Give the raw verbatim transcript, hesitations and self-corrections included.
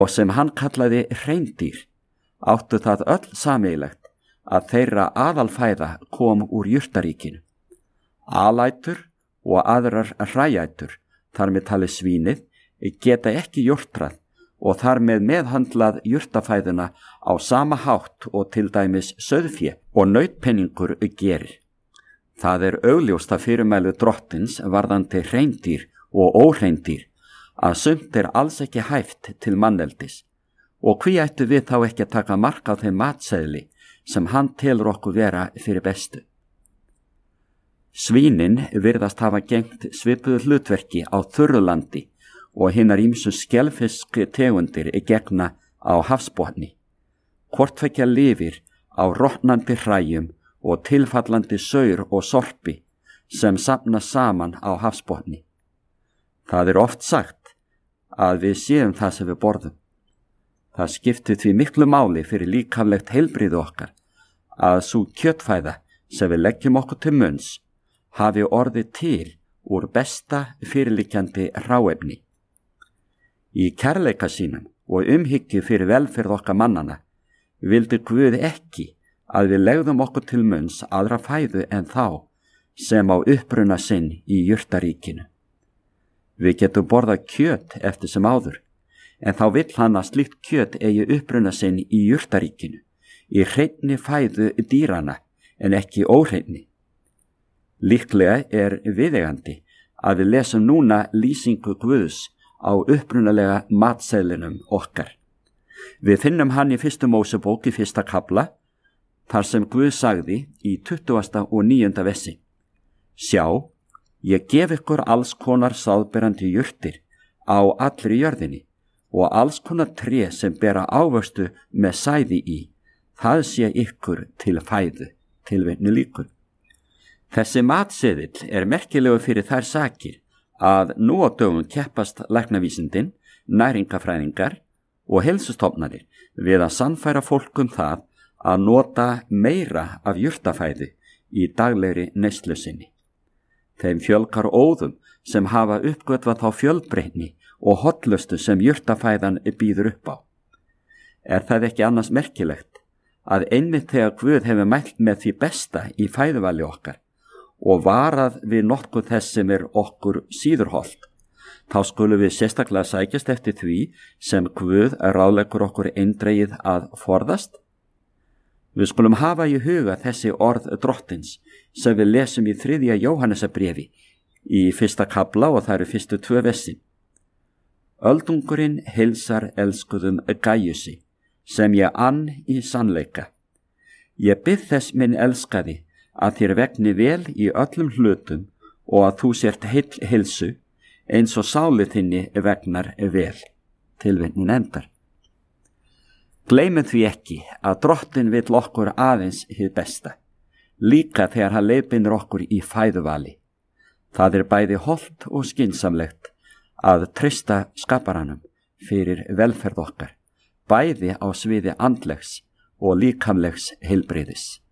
og sem hann kallaði hreindýr, áttu það öll sameiginlegt að þeirra aðalfæða kom úr jurtaríkinu. Alætur og aðrar hræætur, þar með talið svínið, geta ekki jórtrað og þar með meðhandlað jurtafæðuna á sama hátt og til dæmis sauðfé og nautpenningur gerir. Það er augljóst að fyrirmælu drottins varðandi hreindýr og óhreindýr að sumt er alls ekki hæft til manneldis, og hví ættu við þá ekki að taka mark á þeim matseðli sem hann telur okkur vera fyrir bestu. Svínin virðast hafa gegnt svipuðu hlutverki á þurrulandi og hinnar ýmsu skelfisk tegundir gegna á hafsbotni. Hvort tveggja lifir á rotnandi hræjum og tilfallandi saur og sorpi sem safna saman á hafsbotni. Það er oft sagt að við séum það sem við borðum. Það skiptir því miklu máli fyrir líkamlegt heilbrigði okkar að sú kjötfæða sem við leggjum okkur til munns hafi orðið til úr besta fyrirliggjandi hráefni. Í kærleika sínum og umhyggju fyrir velferð okkar mannana vildi Guð ekki að við legðum okkur til munns aðra fæðu en þá sem á uppruna sinn í jurtaríkinu. Við getum borðað kjöt eftir sem áður, en þá vill hann að slíkt kjöt eigi uppruna sinn í jurtaríkinu, í hreinni fæðu dýrana en ekki óhreinni. Líklega er viðeigandi að við lesum núna lýsingu Guðs á upprunalega matseðlinum okkar. Við finnum hann í fyrstu Mósebók í fyrsta kafla, þar sem Guð sagði í tuttugasta og níunda versi: Sjá, ég gef ykkur alls konar sáðberandi jurtir á allri jörðinni og alls konar tré sem bera ávöxtu með sæði í, það sé ykkur til fæðu, tilvitnun lýkur. Þessi matseðill er merkilegur fyrir þær sakir að nú á dögum keppast læknavísindin, næringafræðingar og heilsustofnanir við að sannfæra fólk um það að nota meira af jurtafæðu í daglegri neyslu sinni. Þeim fjölgar óðum sem hafa uppgötvað þá fjölbreytni og hollustu sem jurtafæðan býður upp á. Er það ekki annars merkilegt að einmitt þegar Guð hefur mælt með því besta í fæðuvali okkar og varað við nokkuð þess sem er okkur síður hollt, þá skulum við sérstaklega sækjast eftir því sem Guð ráðleggur okkur eindregið að forðast? Við skulum hafa í huga þessi orð drottins sem við lesum í þriðja Jóhannesarbréfi í fyrsta kafla og það eru fyrstu tvö versin. Öldungurinn heilsar elskuðum Gaiusi, sem ég ann í sannleika. Ég bið þess minn elskaði að þér vegni vel í öllum hlutum og að þú sért heill heilsu eins og sáli þinni vegnar vel. Tilvitnun endar. Gleymum því ekki að drottin vill okkur aðeins hið besta, líka þegar hann leiðbeinir okkur í fæðuvali. Það er bæði hollt og skynsamlegt að treysta skaparanum fyrir velferð okkar, bæði á sviði andlegs og líkamlegs heilbrigðis.